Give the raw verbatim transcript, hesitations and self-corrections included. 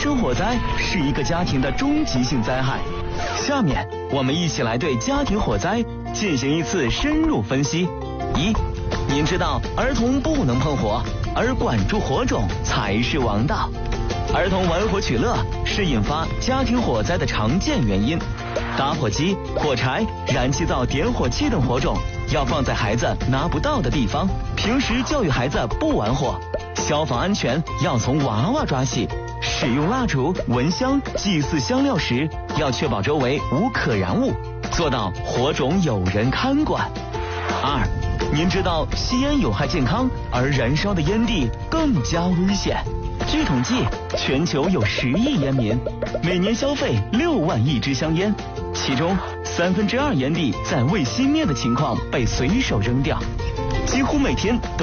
生火灾是一个家庭的终极性灾害。下面我们一起来对家庭火灾进行一次深入分析。一，您知道儿童不能碰火，而管住火种才是王道。儿童玩火取乐是引发家庭火灾的常见原因。打火机、火柴、燃气灶、点火器等火种要放在孩子拿不到的地方。平时教育孩子不玩火，消防安全要从娃娃抓起。使用蜡烛、蚊香、祭祀香料时，要确保周围无可燃物，做到火种有人看管。二，您知道吸烟有害健康，而燃烧的烟蒂更加危险。据统计，全球有十亿烟民，每年消费六万亿支香烟，其中三分之二烟蒂在未熄灭的情况被随手扔掉，几乎每天都